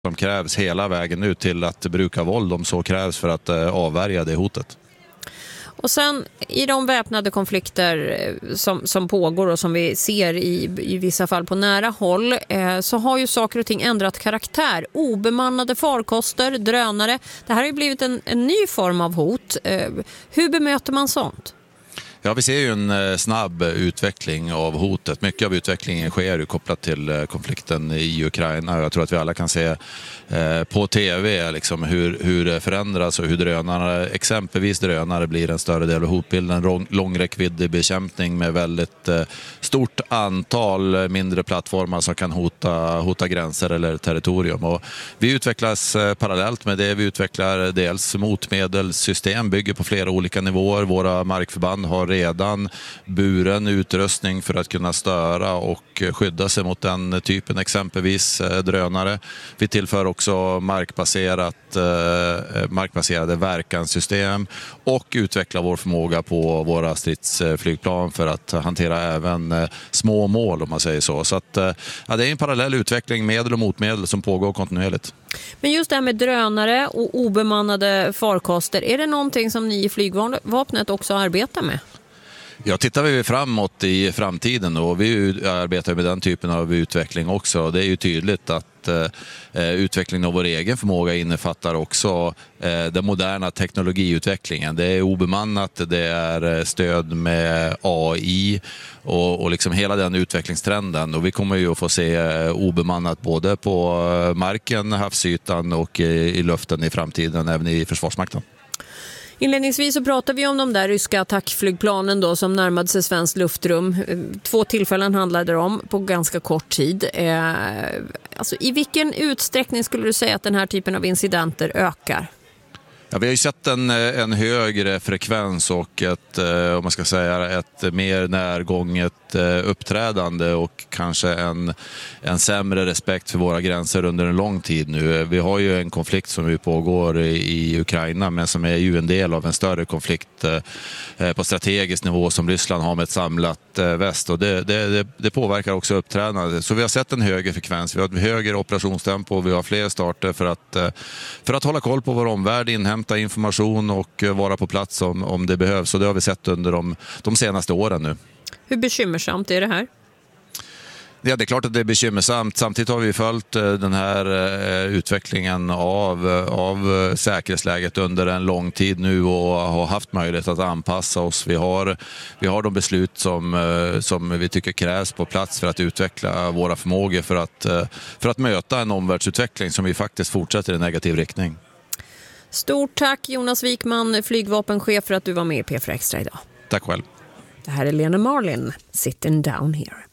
som krävs hela vägen ut till att bruka våld om så krävs för att avvärja det hotet. Och sen i de väpnade konflikter som pågår och som vi ser i vissa fall på nära håll så har ju saker och ting ändrat karaktär. Obemannade farkoster, drönare. Det här har ju blivit en ny form av hot. Hur bemöter man sånt? Ja, vi ser ju en snabb utveckling av hotet. Mycket av utvecklingen sker ju kopplat till konflikten i Ukraina. Jag tror att vi alla kan se på tv liksom hur det förändras och hur drönare, exempelvis drönare, blir en större del av hotbilden. Långräckvidd bekämpning med väldigt stort antal mindre plattformar som kan hota gränser eller territorium. Och vi utvecklas parallellt med det. Vi utvecklar dels motmedelssystem, bygger på flera olika nivåer. Våra markförband har redan buren utrustning för att kunna störa och skydda sig mot den typen, exempelvis drönare. Vi tillför också markbaserade verkanssystem och utvecklar vår förmåga på våra stridsflygplan för att hantera även små mål, om man säger så. Så att, ja, det är en parallell utveckling, medel och motmedel, som pågår kontinuerligt. Men just det här med drönare och obemannade farkoster, är det någonting som ni i flygvapnet också arbetar med? Ja, tittar vi framåt i framtiden och vi arbetar med den typen av utveckling också. Det är ju tydligt att utvecklingen av vår egen förmåga innefattar också den moderna teknologiutvecklingen. Det är obemannat, det är stöd med AI och liksom hela den utvecklingstrenden. Och vi kommer ju att få se obemannat både på marken, havsytan och i luften i framtiden, även i Försvarsmakten. Inledningsvis så pratar vi om de där ryska attackflygplanen då som närmade sig svenskt luftrum. 2 tillfällen handlade det om på ganska kort tid. Alltså, i vilken utsträckning skulle du säga att den här typen av incidenter ökar? Ja, vi har ju sett en högre frekvens och ett mer närgånget uppträdande och kanske en sämre respekt för våra gränser under en lång tid nu. Vi har ju en konflikt som ju pågår i Ukraina, men som är ju en del av en större konflikt på strategisk nivå som Ryssland har med ett samlat väst, och det påverkar också uppträdandet. Så vi har sett en högre frekvens, vi har ett högre operationstempo, vi har fler starter för att hålla koll på vår omvärld, inhämta information och vara på plats om det behövs. Så det har vi sett under de senaste åren nu. Hur bekymmersamt är det här? Ja, det är klart att det är bekymmersamt. Samtidigt har vi följt den här utvecklingen av säkerhetsläget under en lång tid nu och har haft möjlighet att anpassa oss. Vi har de beslut som vi tycker krävs på plats för att utveckla våra förmågor för att möta en omvärldsutveckling som vi faktiskt fortsätter i negativ riktning. Stort tack Jonas Wikman, flygvapenchef, för att du var med i P4 Extra idag. Tack själv. Det här är Lena Marlin, Sitting Down Here.